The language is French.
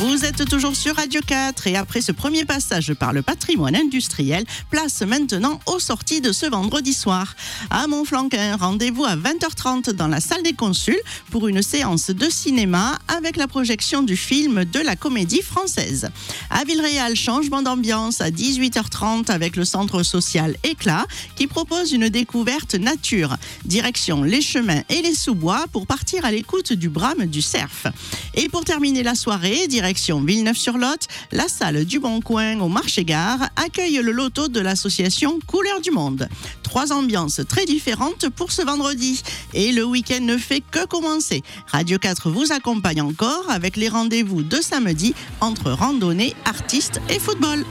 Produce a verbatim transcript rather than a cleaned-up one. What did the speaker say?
Vous êtes toujours sur Radio quatre et après ce premier passage par le patrimoine industriel, place maintenant aux sorties de ce vendredi soir. À Montflanquin, rendez-vous à vingt heures trente dans la salle des consuls pour une séance de cinéma avec la projection du film de la Comédie Française. À Villeréal, changement d'ambiance à dix-huit heures trente avec le centre social Éclat qui propose une découverte nature. Direction les chemins et les sous-bois pour partir à l'écoute du brame du cerf. Et pour terminer la soirée, direction Villeneuve-sur-Lot, la salle du Bon Coin au Marché-Gare accueille le loto de l'association Couleurs du Monde. Trois ambiances très différentes pour ce vendredi. Et le week-end ne fait que commencer. Radio quatre vous accompagne encore avec les rendez-vous de samedi entre randonnée, artistes et football.